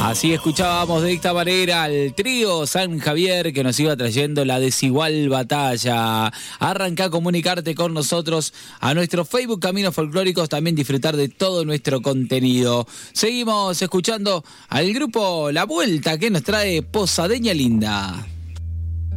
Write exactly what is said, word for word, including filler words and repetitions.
Así escuchábamos de esta manera al trío San Javier que nos iba trayendo la desigual batalla. Arranca a comunicarte con nosotros a nuestro Facebook Caminos Folclóricos, también disfrutar de todo nuestro contenido. Seguimos escuchando al grupo La Vuelta que nos trae Posadeña Linda.